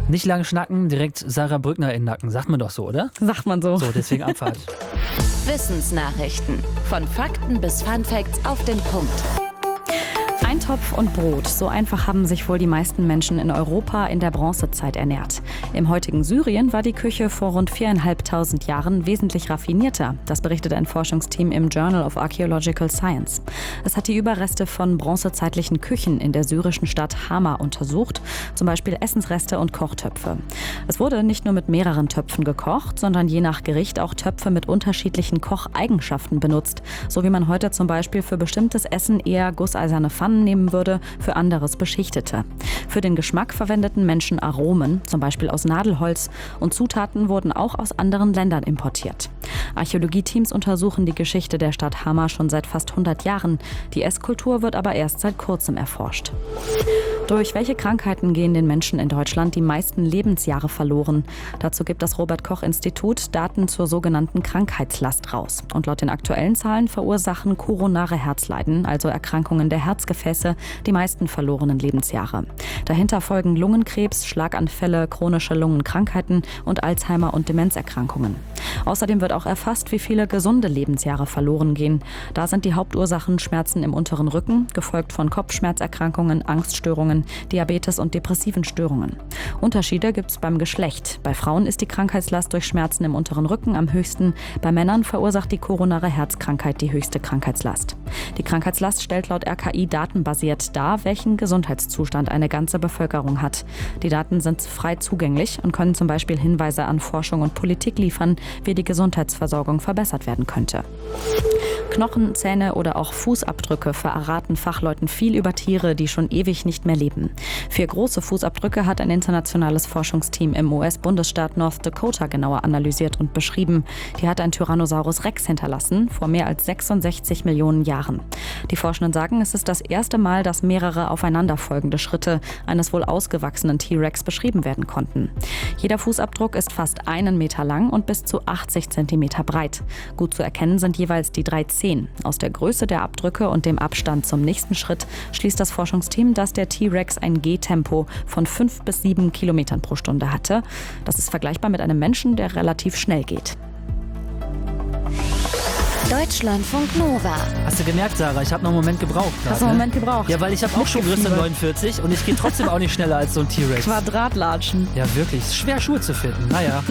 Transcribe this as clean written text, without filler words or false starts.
Nicht lang schnacken, direkt Sarah Brückner in den Nacken. Sagt man doch so, oder? Sagt man so. So, deswegen Abfahrt. Wissensnachrichten. Von Fakten bis Funfacts auf den Punkt. Eintopf und Brot. So einfach haben sich wohl die meisten Menschen in Europa in der Bronzezeit ernährt. Im heutigen Syrien war die Küche vor rund 4.500 Jahren wesentlich raffinierter. Das berichtet ein Forschungsteam im Journal of Archaeological Science. Es hat die Überreste von bronzezeitlichen Küchen in der syrischen Stadt Hama untersucht, zum Beispiel Essensreste und Kochtöpfe. Es wurde nicht nur mit mehreren Töpfen gekocht, sondern je nach Gericht auch Töpfe mit unterschiedlichen Kocheigenschaften benutzt, so wie man heute zum Beispiel für bestimmtes Essen eher gusseiserne Pfannen nehmen würde, für anderes beschichtete. Für den Geschmack verwendeten Menschen Aromen, zum Beispiel aus Nadelholz, und Zutaten wurden auch aus anderen Ländern importiert. Archäologieteams untersuchen die Geschichte der Stadt Hama schon seit fast 100 Jahren. Die Esskultur wird aber erst seit kurzem erforscht. Durch welche Krankheiten gehen den Menschen in Deutschland die meisten Lebensjahre verloren? Dazu gibt das Robert-Koch-Institut Daten zur sogenannten Krankheitslast raus. Und laut den aktuellen Zahlen verursachen koronare Herzleiden, also Erkrankungen der Herzgefäße, die meisten verlorenen Lebensjahre. Dahinter folgen Lungenkrebs, Schlaganfälle, chronische Lungenkrankheiten und Alzheimer- und Demenzerkrankungen. Außerdem wird auch erfasst, wie viele gesunde Lebensjahre verloren gehen. Da sind die Hauptursachen Schmerzen im unteren Rücken, gefolgt von Kopfschmerzerkrankungen, Angststörungen, Diabetes und depressiven Störungen. Unterschiede gibt es beim Geschlecht. Bei Frauen ist die Krankheitslast durch Schmerzen im unteren Rücken am höchsten. Bei Männern verursacht die koronare Herzkrankheit die höchste Krankheitslast. Die Krankheitslast stellt laut RKI datenbasiert dar, welchen Gesundheitszustand eine ganze Bevölkerung hat. Die Daten sind frei zugänglich und können zum Beispiel Hinweise an Forschung und Politik liefern, wie die Gesundheitsversorgung verbessert werden könnte. Knochen, Zähne oder auch Fußabdrücke verraten Fachleuten viel über Tiere, die schon ewig nicht mehr leben. 4 große Fußabdrücke hat ein internationales Forschungsteam im US-Bundesstaat North Dakota genauer analysiert und beschrieben. Die hat ein Tyrannosaurus Rex hinterlassen, vor mehr als 66 Millionen Jahren. Die Forschenden sagen, es ist das erste Mal, dass mehrere aufeinanderfolgende Schritte eines wohl ausgewachsenen T-Rex beschrieben werden konnten. Jeder Fußabdruck ist fast 1 Meter lang und bis zu 80 Zentimeter breit. Gut zu erkennen sind jeweils die 3 Zehen. Aus der Größe der Abdrücke und dem Abstand zum nächsten Schritt schließt das Forschungsteam, dass der T-Rex ein Gehtempo von 5 bis 7 Kilometern pro Stunde hatte. Das ist vergleichbar mit einem Menschen, der relativ schnell geht. Deutschlandfunk Nova. Hast du gemerkt, Sarah? Ich habe noch einen Moment gebraucht. Hast du einen Moment gebraucht? Ja, weil ich habe auch Schuhgröße 49 und ich gehe trotzdem auch nicht schneller als so ein T-Rex. Quadratlatschen. Ja, wirklich. Ist schwer, Schuhe zu finden. Naja.